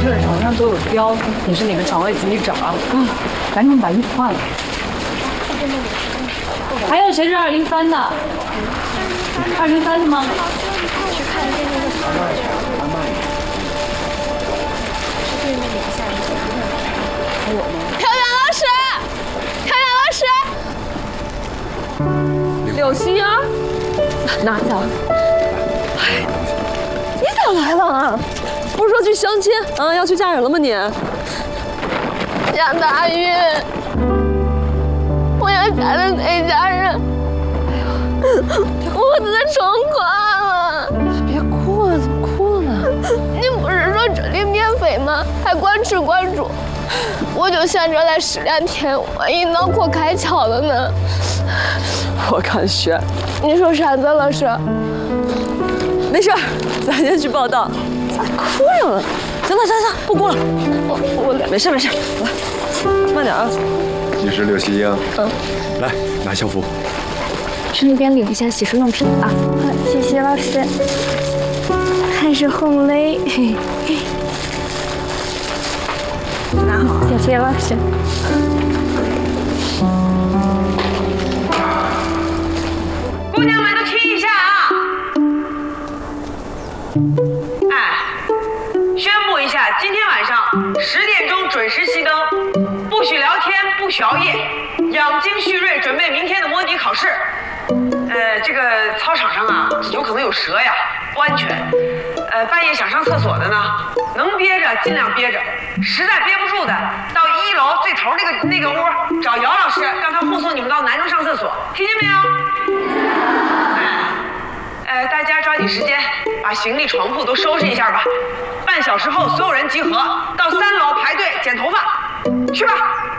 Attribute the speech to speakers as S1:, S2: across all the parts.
S1: 这儿床上都有标，你是哪个床位自己找啊。赶紧把衣服换了。还有谁是203的？203的吗？
S2: 去看一下那个床位。是对面那个下面还有吗？
S3: 漂亮老师，漂亮老师。
S4: 柳溪呀，拿下。哎，你咋来了啊？不是说去相亲啊，要去嫁人了吗你？
S3: 杨大玉，我要嫁的那家人，我的成款了。
S4: 别哭了，怎么哭了呢？
S3: 你不是说这里免费吗？还管吃管住，我就想着来试2天，万一脑壳开窍了呢？
S4: 我看悬。
S3: 你说啥子老师？
S4: 没事，咱先去报道。咋哭上了？行了，不哭了。我没事，来，慢点啊。
S5: 你是柳溪英。来拿校服。
S2: 去那边领一下洗漱用品啊。好，谢谢老师。还是很累。拿好，谢谢老师。
S6: 姑娘们都听一下啊！宣布一下，今天晚上10点钟准时熄灯，不许聊天，不许熬夜，养精蓄锐，准备明天的模拟考试。这个操场上啊，有可能有蛇呀，不安全。半夜想上厕所的呢，能憋着尽量憋着，实在憋不住的，到1楼最头那个屋找姚老师，让他护送你们到南中上厕所，听见没有？大家抓紧时间，把行李、床铺都收拾一下吧。半小时后，所有人集合到3楼排队剪头发，去吧。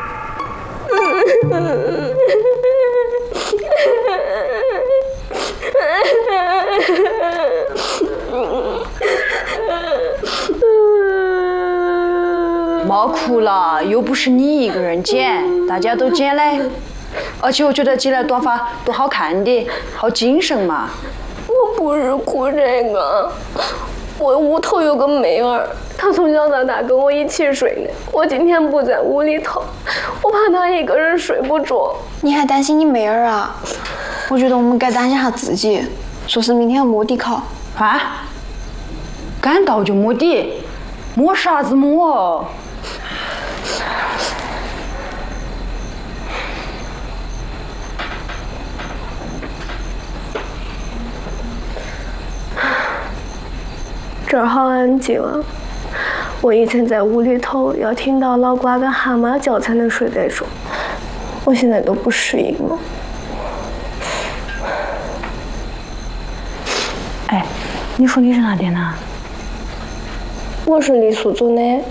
S7: 莫哭了，又不是你一个人剪，大家都剪嘞。而且我觉得剪了短发多好看的，好精神嘛。
S3: 我不是哭这个，我屋头有个妹儿，她从小到大跟我一起睡的。我今天不在屋里头，我怕她一个人睡不着。
S2: 你还担心你妹儿啊？我觉得我们该担心下自己。说是明天要摸底考。
S7: 啊？赶到就摸底，摸啥子摸？
S3: 这儿好安静啊！我以前在屋里头要听到老瓜跟蛤蟆叫才能睡得着，我现在都不适应了。
S7: 哎，你说你是哪点的？
S3: 我是傈僳族的。